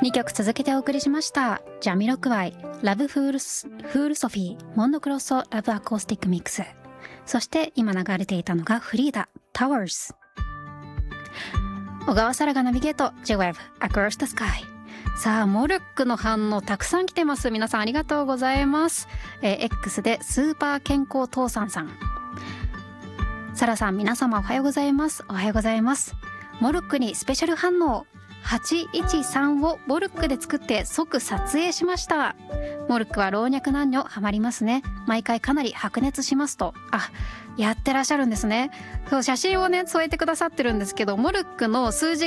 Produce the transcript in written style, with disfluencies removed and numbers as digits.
2曲続けてお送りしました。ジャミロクワイラブフールソフィーモンドクロッソラブアコースティックミックス、そして今流れていたのがフリーダタワーズ。小川沙羅がナビゲート J-Wave Across the Sky。 さあモルックの反応たくさん来てます。皆さんありがとうございます。X でスーパー健康父さんさん、沙羅さん皆様おはようございます。おはようございます。モルックにスペシャル反応813をモルックで作って即撮影しました。モルックは老若男女ハマりますね。毎回かなり白熱しますと。やってらっしゃるんですね。そう、写真をね添えてくださってるんですけど、モルックの数字